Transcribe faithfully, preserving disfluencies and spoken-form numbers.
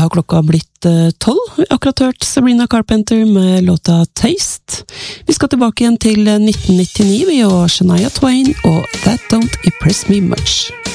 har klokka blitt tolv. Vi har akkurat hørt Sabrina Carpenter med låta Taste. Vi skal tilbake igjen til nitten nittini, vi og Shania Twain og That Don't Impress Me Much.